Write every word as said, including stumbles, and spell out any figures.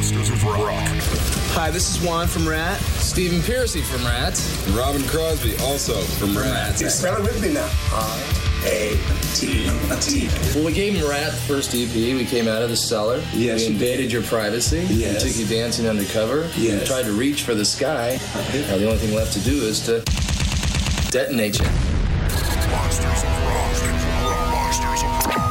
Monsters of Rock. Hi, this is Juan from Rat. Stephen Piercy from Rat. Robin Crosby, also from Rat. Spell it with me now. R A T T. Well, we gave him Rat, the first E P. We came out of the cellar. Yes, we you invaded did. your privacy. Yes. We took you dancing undercover. Yes. We tried to reach for the sky. Now the only thing left to do is to detonate you. Monsters of Rock. Monsters of Rock.